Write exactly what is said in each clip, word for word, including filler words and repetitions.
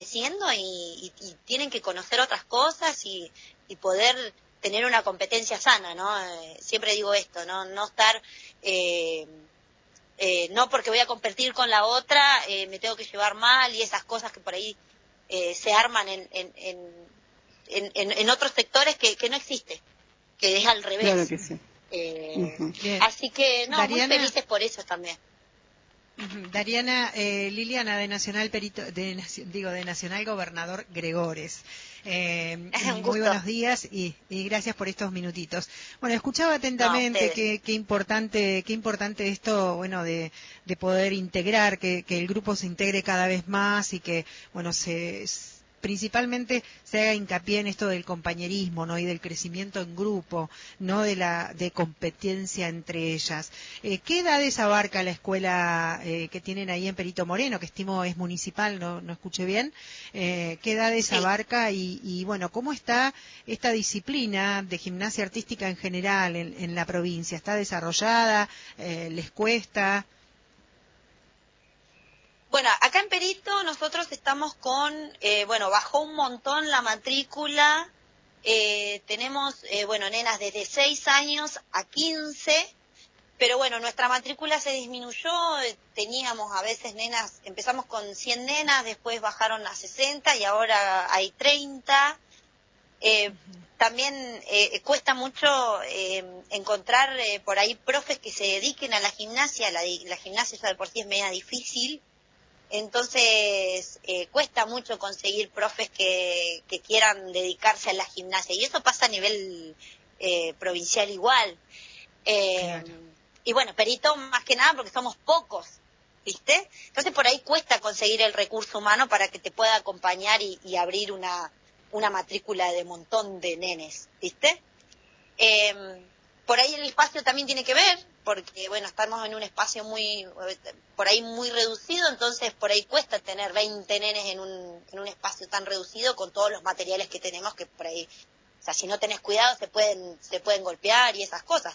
creciendo y, y, y tienen que conocer otras cosas y, y poder tener una competencia sana, ¿no? Eh, siempre digo esto, no, no estar, eh, eh, no porque voy a competir con la otra, eh, me tengo que llevar mal y esas cosas que por ahí eh, se arman en, en, en, en, en otros sectores que, que no existe, que es al revés. Claro que sí. Eh, Uh-huh. Así que, no, Dariana, muy felices por eso también. Uh-huh. Dariana, eh, Liliana de Nacional Perito, de, digo, de Nacional Gobernador Gregores. Eh, muy buenos días y, y gracias por estos minutitos. Bueno, escuchaba atentamente no, qué, qué importante, qué importante esto, bueno, de, de poder integrar, que, que el grupo se integre cada vez más y que, bueno, se principalmente se haga hincapié en esto del compañerismo, ¿no? Y del crecimiento en grupo, no de la de competencia entre ellas. Eh, ¿Qué edades abarca la escuela eh, que tienen ahí en Perito Moreno, que estimo es municipal, no, no escuché bien? Eh, ¿Qué edades sí. abarca y, y, bueno, cómo está esta disciplina de gimnasia artística en general en, en la provincia? ¿Está desarrollada? Eh, ¿Les cuesta? Bueno, acá en Perito nosotros estamos con, eh, bueno, bajó un montón la matrícula, eh, tenemos, eh, bueno, nenas desde seis años a quince, pero bueno, nuestra matrícula se disminuyó, eh, teníamos a veces nenas, empezamos con cien nenas, después bajaron a sesenta y ahora hay treinta. Eh, uh-huh. También eh, cuesta mucho eh, encontrar eh, por ahí profes que se dediquen a la gimnasia, la, la gimnasia ya de por sí es media difícil. Entonces, eh, cuesta mucho conseguir profes que, que quieran dedicarse a la gimnasia. Y eso pasa a nivel eh, provincial igual. Eh, claro. Y bueno, Perito más que nada porque somos pocos, ¿viste? Entonces por ahí cuesta conseguir el recurso humano para que te pueda acompañar y, y abrir una, una matrícula de montón de nenes, ¿viste? Eh, por ahí el espacio también tiene que ver, porque bueno, estamos en un espacio muy, por ahí muy reducido, entonces por ahí cuesta tener veinte nenes en un, en un espacio tan reducido con todos los materiales que tenemos, que por ahí, o sea, si no tenés cuidado se pueden, se pueden golpear y esas cosas.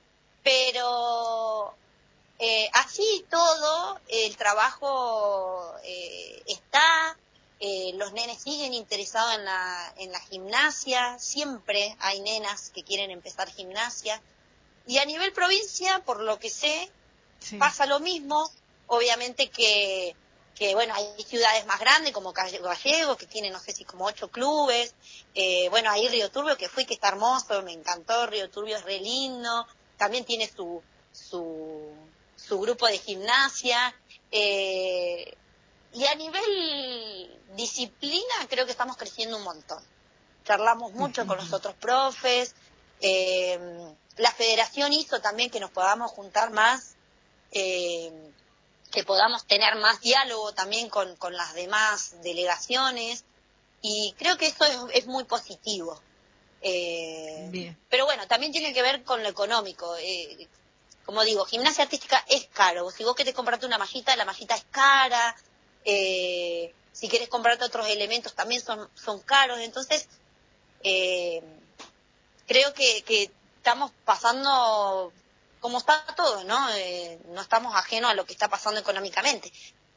Pero eh, así todo, el trabajo eh, está, eh, los nenes siguen interesados en la, en la gimnasia, siempre hay nenas que quieren empezar gimnasia. Y a nivel provincia, por lo que sé, sí. pasa lo mismo. Obviamente que, que, bueno, hay ciudades más grandes como Gallegos, que tiene, no sé si como ocho clubes. Eh, bueno, ahí Río Turbio, que fui, que está hermoso, me encantó. Río Turbio es re lindo. También tiene su, su, su grupo de gimnasia. Eh, y a nivel disciplina, creo que estamos creciendo un montón. Charlamos mucho uh-huh. con los otros profes. Eh, la federación hizo también que nos podamos juntar más, eh, que podamos tener más diálogo también con, con las demás delegaciones, y creo que eso es, es muy positivo. Eh, Bien. Pero bueno, también tiene que ver con lo económico. Eh, como digo, gimnasia artística es caro. Si vos querés comprarte una mallita, la mallita es cara. Eh, si querés comprarte otros elementos también son, son caros. Entonces, eh, creo que, que estamos pasando, como está todo, ¿no? Eh, no estamos ajenos a lo que está pasando económicamente.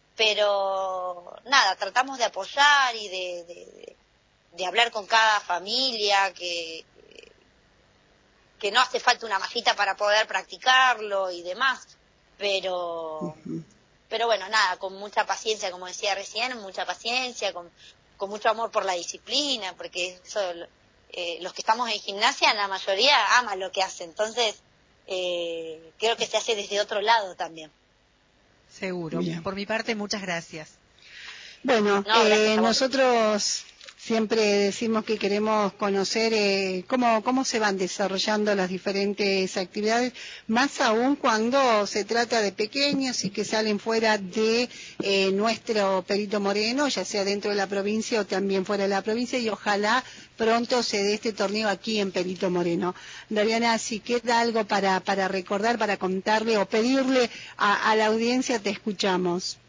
Pero nada, tratamos de apoyar y de, de, de hablar con cada familia, que, que no hace falta una mallita para poder practicarlo y demás. Pero, uh-huh. pero bueno, nada, con mucha paciencia, como decía recién, mucha paciencia, con, con mucho amor por la disciplina, porque eso... Eh, los que estamos en gimnasia, la mayoría ama lo que hace, entonces eh, creo que se hace desde otro lado también. Seguro. Bien. Por mi parte, muchas gracias. Bueno, no, eh, nosotros siempre decimos que queremos conocer eh, cómo, cómo se van desarrollando las diferentes actividades, más aún cuando se trata de pequeños y que salen fuera de eh, nuestro Perito Moreno, ya sea dentro de la provincia o también fuera de la provincia, y ojalá pronto se dé este torneo aquí en Perito Moreno. Dariana, si queda algo para, para recordar, para contarle o pedirle a, a la audiencia, te escuchamos.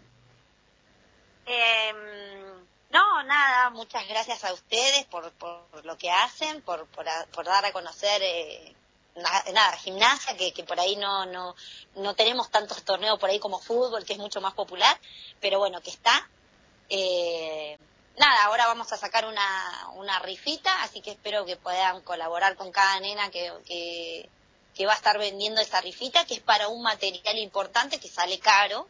Eh, no, nada, muchas gracias a ustedes por, por lo que hacen, por, por, por dar a conocer eh, nada, nada, gimnasia, que, que por ahí no, no, no tenemos tantos torneos por ahí como fútbol, que es mucho más popular, pero bueno, que está. Eh, nada, ahora vamos a sacar una, una rifita, así que espero que puedan colaborar con cada nena que, que, que va a estar vendiendo esa rifita, que es para un material importante que sale caro.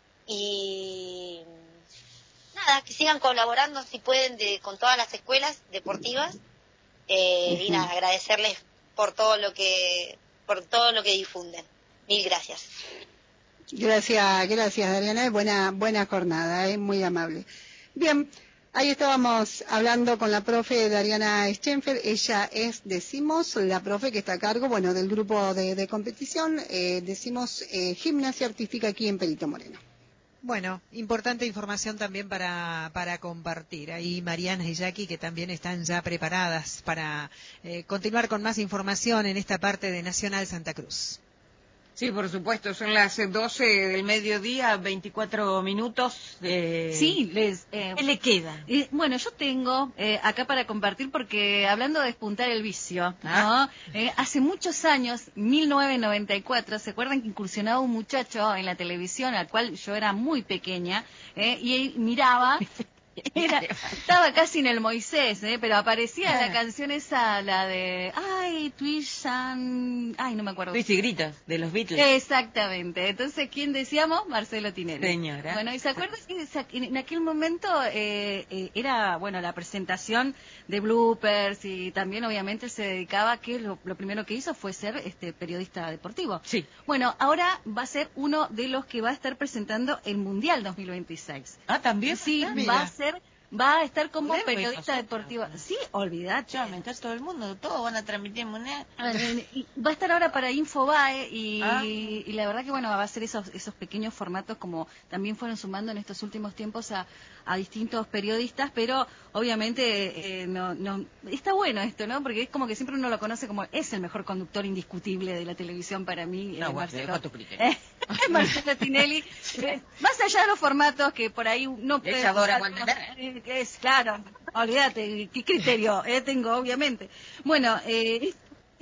Y nada, que sigan colaborando si pueden de, con todas las escuelas deportivas. Eh, uh-huh. Y nada, agradecerles por todo lo que por todo lo que difunden. Mil gracias. Gracias, gracias Dariana, buena buena jornada, es eh, muy amable. Bien, ahí estábamos hablando con la profe Dariana Schenfer. Ella es, decimos, la profe que está a cargo, bueno, del grupo de, de competición, eh, decimos, eh, Gimnasia Artística aquí en Perito Moreno. Bueno, importante información también para, para compartir. Ahí Mariana y Jackie, que también están ya preparadas para eh, continuar con más información en esta parte de Nacional Santa Cruz. Sí, por supuesto, son las doce del mediodía, veinticuatro minutos. Eh, sí, les, eh, ¿qué le queda? Eh, bueno, yo tengo eh, acá para compartir, porque hablando de despuntar el vicio, ¿Ah? ¿no? Eh, hace muchos años, mil novecientos noventa y cuatro, ¿se acuerdan que incursionaba un muchacho en la televisión, al cual yo era muy pequeña, eh, y miraba... Era, estaba casi en el Moisés, ¿eh? Pero aparecía la canción esa, la de ay, Tuisan, ay, no me acuerdo. Twist y gritos, de los Beatles. Exactamente. Entonces, ¿quién decíamos? Marcelo Tinelli. Señora. Bueno, ¿y se acuerdan que en aquel momento eh, eh, era, bueno, la presentación de bloopers, y también obviamente se dedicaba, que lo, lo primero que hizo fue ser este periodista deportivo? Sí. Bueno, ahora va a ser uno de los que va a estar presentando el Mundial dos mil veintiséis. Ah, ¿también? Sí, ah, va a ser va a estar como Podemos periodista nosotros, deportiva. ¿no? Sí, olvidate. Ya, está todo el mundo, todos van a transmitir mundial. Y va a estar ahora para Infobae y, ah. y la verdad que bueno, va a ser esos esos pequeños formatos, como también fueron sumando en estos últimos tiempos a, a distintos periodistas, pero obviamente eh, no, no está bueno esto, ¿no? Porque es como que siempre uno lo conoce como es el mejor conductor indiscutible de la televisión para mí. No, eh, bueno, Marcelo, tu criterio. Eh, Marcelo Tinelli. Eh, más allá de los formatos que por ahí no puede... Eh, es claro, olvídate, ¿qué criterio eh, tengo, obviamente? Bueno, eh...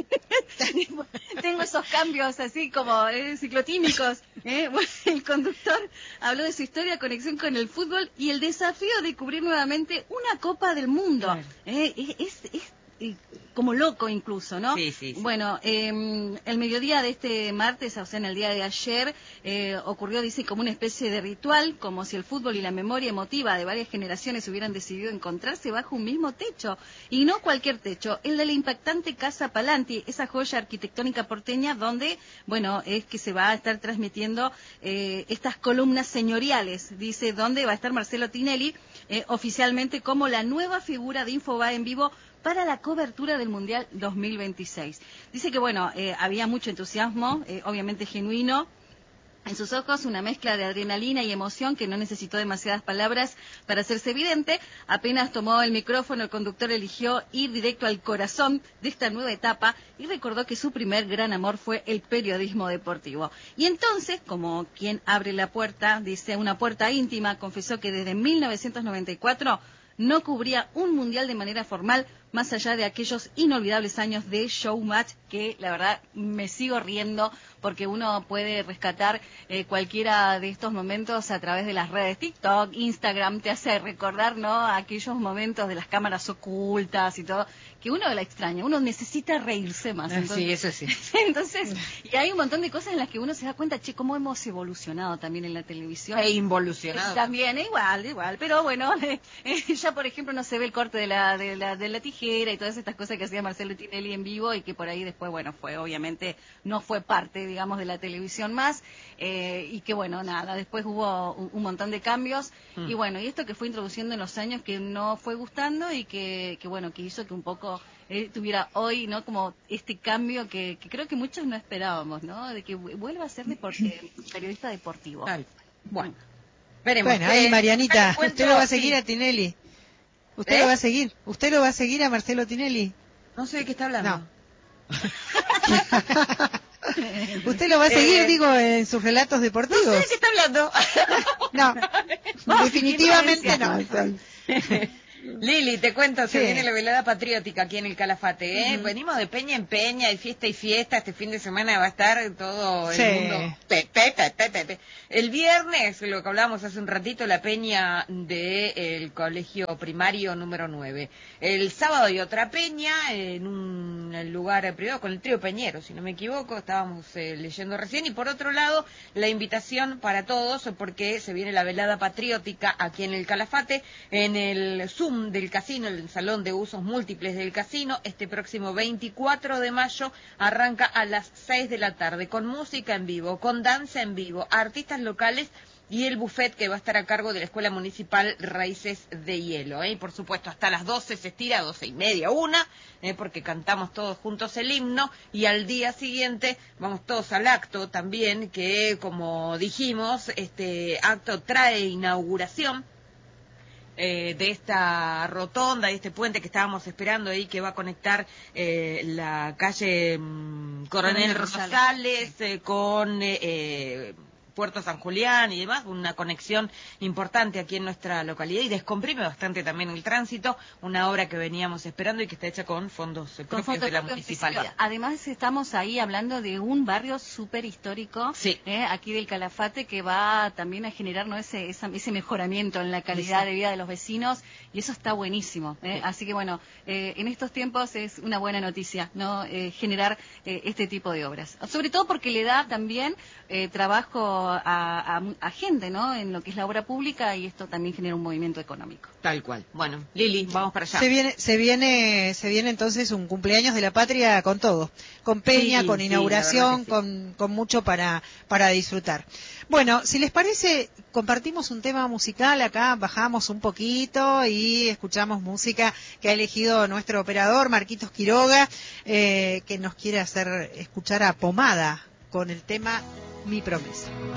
tengo esos cambios así como eh, ciclotímicos. ¿eh? Bueno, el conductor habló de su historia, conexión con el fútbol y el desafío de cubrir nuevamente una Copa del Mundo. Claro. ¿eh? Es, es, es como loco incluso, ¿no? Sí, sí, sí. Bueno, eh, el mediodía de este martes, o sea, en el día de ayer, eh, ocurrió, dice, como una especie de ritual, como si el fútbol y la memoria emotiva de varias generaciones hubieran decidido encontrarse bajo un mismo techo. Y no cualquier techo, el de la impactante Casa Palanti, esa joya arquitectónica porteña donde, bueno, es que se va a estar transmitiendo eh, estas columnas señoriales, dice, donde va a estar Marcelo Tinelli, eh, oficialmente como la nueva figura de Infobae en vivo para la cobertura del Mundial dos mil veintiséis. Dice que, bueno, eh, había mucho entusiasmo, eh, obviamente genuino, en sus ojos una mezcla de adrenalina y emoción que no necesitó demasiadas palabras para hacerse evidente. Apenas tomó el micrófono, el conductor eligió ir directo al corazón de esta nueva etapa y recordó que su primer gran amor fue el periodismo deportivo. Y entonces, como quien abre la puerta, dice, una puerta íntima, confesó que desde mil novecientos noventa y cuatro no cubría un mundial de manera formal, más allá de aquellos inolvidables años de showmatch, que la verdad me sigo riendo porque uno puede rescatar eh, cualquiera de estos momentos a través de las redes TikTok, Instagram, te hace recordar, ¿no?, aquellos momentos de las cámaras ocultas y todo, que uno la extraña, uno necesita reírse más. Entonces, sí, eso sí. Entonces, y hay un montón de cosas en las que uno se da cuenta, che, cómo hemos evolucionado también en la televisión. E involucionado. También, igual, igual, pero bueno, eh, ya por ejemplo no se ve el corte de la, de la, de la tijera y todas estas cosas que hacía Marcelo Tinelli en vivo y que por ahí después, bueno, fue, obviamente, no fue parte, digamos, de la televisión más, eh, y que bueno, nada, después hubo un, un montón de cambios, mm. y bueno, y esto que fue introduciendo en los años que no fue gustando y que, que bueno, que hizo que un poco eh, tuviera hoy, ¿no?, como este cambio que, que creo que muchos no esperábamos, ¿no?, de que vuelva a ser deporte, periodista deportivo. Ay, bueno, veremos. Bueno, ahí, Marianita, encuentro, usted lo va a seguir sí. a Tinelli. ¿Usted ¿Eh? lo va a seguir? ¿Usted lo va a seguir a Marcelo Tinelli? No sé de qué está hablando. No. ¿Usted lo va a seguir, eh, digo, en sus relatos deportivos? No sé de qué está hablando. No, definitivamente no. Lili, te cuento, se Sí. viene la velada patriótica aquí en el Calafate, ¿eh? Uh-huh. Venimos de peña en peña, y fiesta y fiesta, este fin de semana va a estar todo el Sí. mundo. Pe, pe, pe, pe, pe, pe. El viernes, lo que hablábamos hace un ratito, la peña del colegio primario número nueve. El sábado hay otra peña en un lugar privado con el trío Peñero, si no me equivoco, estábamos eh, leyendo recién. Y por otro lado, la invitación para todos, porque se viene la velada patriótica aquí en el Calafate, en el Zoom del casino, el salón de usos múltiples del casino. Este próximo veinticuatro de mayo arranca a las seis de la tarde, con música en vivo, con danza en vivo, artistas locales y el buffet que va a estar a cargo de la Escuela Municipal Raíces de Hielo, ¿eh? Y por supuesto hasta las doce se estira, doce y media, una, ¿eh? Porque cantamos todos juntos el himno, y al día siguiente vamos todos al acto también, que como dijimos, este acto trae inauguración Eh, de esta rotonda, de este puente que estábamos esperando ahí, que va a conectar eh, la calle mm, Coronel Rosales, Rosales eh, con eh, eh, Puerto San Julián y demás, una conexión importante aquí en nuestra localidad, y descomprime bastante también el tránsito, una obra que veníamos esperando y que está hecha con fondos eh, propios fondos de la municipalidad. Además estamos ahí hablando de un barrio súper histórico, sí. eh, aquí del Calafate, que va también a generar, ¿no?, ese, esa, ese mejoramiento en la calidad sí. de vida de los vecinos, y eso está buenísimo, eh. sí. Así que bueno, eh, en estos tiempos es una buena noticia, ¿no?, eh, generar eh, este tipo de obras, sobre todo porque le da también eh, trabajo A, a, a gente, ¿no?, en lo que es la obra pública, y esto también genera un movimiento económico. Tal cual. Bueno, Lili, vamos para allá. Se viene, se viene, se viene entonces un cumpleaños de la patria con todo, con peña, sí, con inauguración, sí, sí. con, con mucho para, para disfrutar. Bueno, si les parece, compartimos un tema musical acá, bajamos un poquito y escuchamos música que ha elegido nuestro operador Marquitos Quiroga, eh, que nos quiere hacer escuchar a Pomada con el tema Mi Promesa.